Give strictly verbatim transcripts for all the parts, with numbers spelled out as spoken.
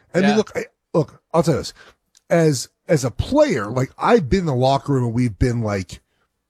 I yeah. mean, look, I, look, I'll tell you this. As, as a player, like, I've been in the locker room and we've been like,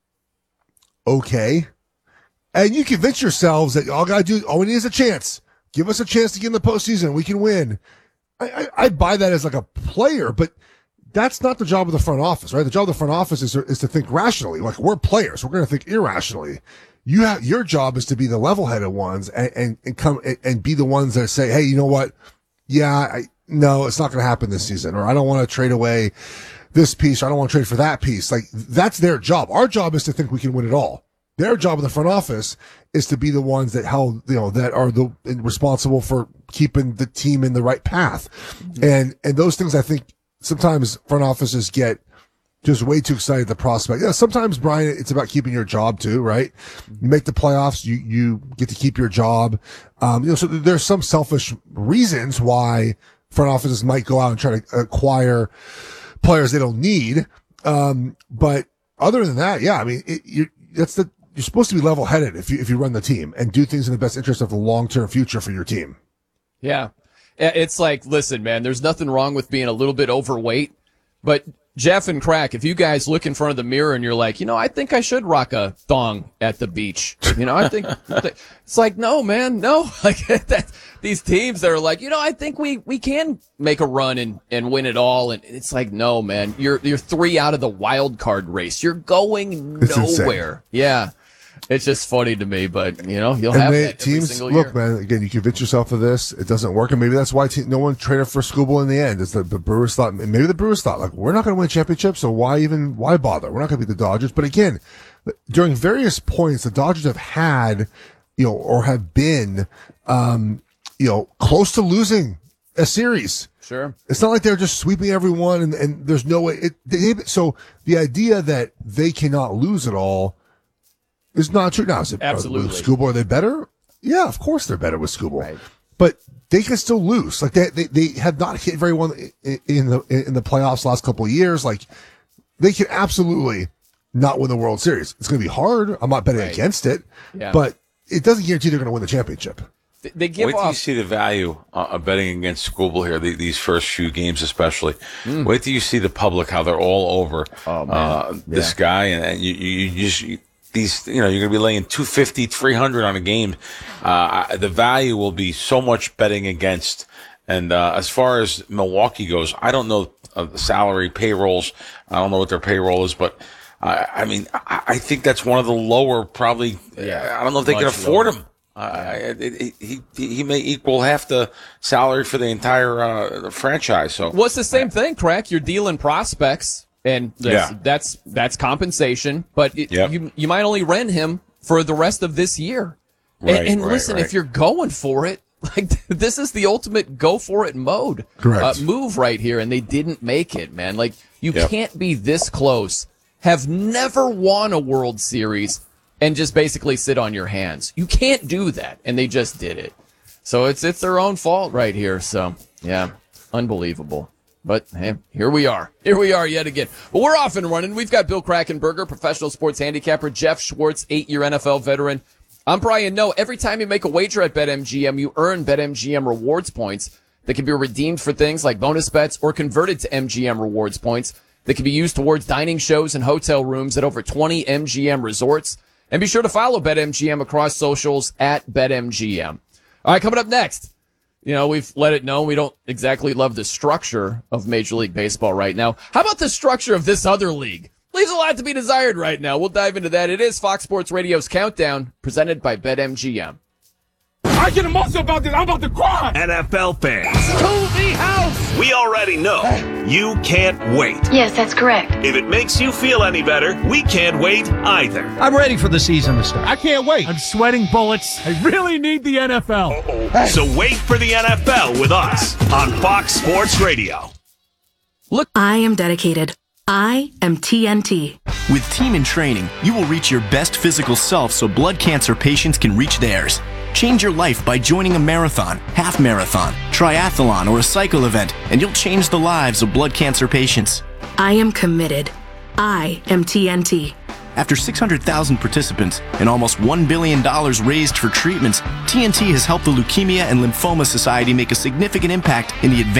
okay. And you convince yourselves that all gotta do, all we need is a chance. Give us a chance to get in the postseason. We can win. I, I, I buy that as like a player, but that's not the job of the front office, right? The job of the front office is, is to think rationally. Like, we're players. We're going to think irrationally. You have, your job is to be the level-headed ones and, and, and come and, and be the ones that say, hey, you know what? Yeah, I, no, it's not going to happen this season, or I don't want to trade away this piece, or I don't want to trade for that piece. Like, that's their job. Our job is to think we can win it all. Their job in the front office is to be the ones that held, you know, that are the responsible for keeping the team in the right path. Mm-hmm. And, and those things, I think sometimes front offices get just way too excited at the prospect. Yeah, sometimes, Brian, it's about keeping your job too, right? You make the playoffs, you, you get to keep your job. Um, you know, so there's some selfish reasons why front offices might go out and try to acquire players they don't need. Um, but other than that, yeah, I mean, it, you, that's the, you're supposed to be level-headed if you, if you run the team and do things in the best interest of the long-term future for your team. Yeah. It's like, listen, man, there's nothing wrong with being a little bit overweight, but Jeff and Crack, if you guys look in front of the mirror and you're like, you know, I think I should rock a thong at the beach. You know, I think it's like, no, man, no. Like that, these teams that are like, you know, I think we, we can make a run and, and win it all. And it's like, no, man, you're, you're three out of the wild card race. You're going It's nowhere. insane. Yeah. It's just funny to me, but you know, you'll and have they, that every teams. single Look, year. man. Again, you convince yourself of this. It doesn't work, and maybe that's why te- no one traded for Skubal in the end. Is the, the Brewers thought? Maybe the Brewers thought, like, we're not going to win a championship, so why even why bother? We're not going to beat the Dodgers. But again, during various points, the Dodgers have had, you know, or have been, um, you know, close to losing a series. Sure. It's not like they're just sweeping everyone, and, and there's no way. It, they, so the idea that they cannot lose it all. It's not true. Now, is it, Absolutely. With Skubal, are they better? Yeah, of course they're better with Skubal. Right. But they can still lose. Like, they, they, they have not hit very well in, in the, in the playoffs the last couple of years. Like, they can absolutely not win the World Series. It's going to be hard. I'm not betting Right. against it. Yeah. But it doesn't guarantee they're going to win the championship. They, they give Wait till off. you see the value uh, of betting against Skubal here, the, these first few games especially. Mm. Wait till you see the public, how they're all over Oh, man. uh, this Yeah. guy. And, and you, you, you just... You, These, you know, you're going to be laying two fifty, three hundred on a game. Uh, the value will be so much betting against. And, uh, as far as Milwaukee goes, I don't know uh, the salary payrolls. I don't know what their payroll is, but, uh, I mean, I, I think that's one of the lower, probably. Yeah, I don't know if they can afford lower. him. Uh, it, it, he, he may equal half the salary for the entire, uh, franchise. So, Well, it's the same thing, Crack. You're dealing prospects. And that's, Yeah. that's that's compensation, but it, Yep. you you might only rent him for the rest of this year. Right, and and right, listen, right. if you're going for it, like this is the ultimate go for it mode, Correct. uh, move right here, and they didn't make it, man. Like you Yep. can't be this close, have never won a World Series, and just basically sit on your hands. You can't do that, and they just did it. So it's it's their own fault right here. So yeah, unbelievable. But, hey, here we are. Here we are yet again. But we're off and running. We've got Bill Krackenberger, professional sports handicapper, Jeff Schwartz, eight-year N F L veteran. I'm Brian Noe. Every time you make a wager at BetMGM, you earn BetMGM rewards points that can be redeemed for things like bonus bets or converted to M G M rewards points that can be used towards dining shows and hotel rooms at over twenty M G M resorts. And be sure to follow BetMGM across socials at BetMGM. All right, coming up next. You know, we've let it know we don't exactly love the structure of Major League Baseball right now. How about the structure of this other league? Leaves a lot to be desired right now. We'll dive into that. It is Fox Sports Radio's Countdown, presented by BetMGM. I get emotional about this. I'm about to cry. N F L fans, To the house. we already know you can't wait. Yes, that's correct. If it makes you feel any better, we can't wait either. I'm ready for the season to start. I can't wait. I'm sweating bullets. I really need the N F L. So wait for the N F L with us on Fox Sports Radio. I am dedicated. I am T N T. With Team in Training, you will reach your best physical self so blood cancer patients can reach theirs. Change your life by joining a marathon, half marathon, triathlon, or a cycle event, and you'll change the lives of blood cancer patients. I am committed. I am T N T. After six hundred thousand participants and almost one billion dollars raised for treatments, T N T has helped the Leukemia and Lymphoma Society make a significant impact in the advancement